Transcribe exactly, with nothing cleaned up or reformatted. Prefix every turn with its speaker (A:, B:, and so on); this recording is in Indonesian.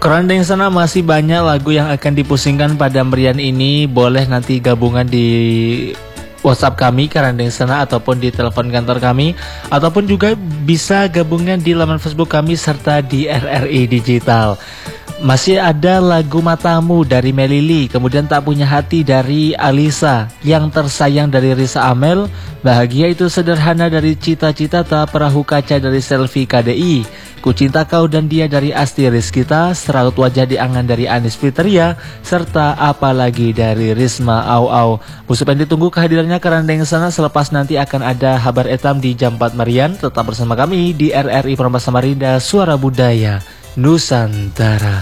A: Kerandeng sana masih banyak lagu yang akan dipusingkan pada merian ini. Boleh nanti gabungan di WhatsApp kami Kerandeng sana ataupun di telepon kantor kami, ataupun juga bisa gabungan di laman Facebook kami serta di R R I Digital. Masih ada lagu Matamu dari Melili, kemudian Tak Punya Hati dari Alisa, Yang Tersayang dari Risa Amel, Bahagia Itu Sederhana dari Cita-Cita, Perahu Kaca dari Selfie K D I, Ku Cinta Kau dan Dia dari Asti Rizkita, Seraut Wajah di Angan dari Anis Fitria, serta Apalagi dari Risma Au Au. Musuh yang ditunggu kehadirannya Kerandeng sana. Selepas nanti akan ada Habar Etam di jam empat Marian. Tetap bersama kami di R R I Prampas Samarinda, Suara Budaya Nusantara.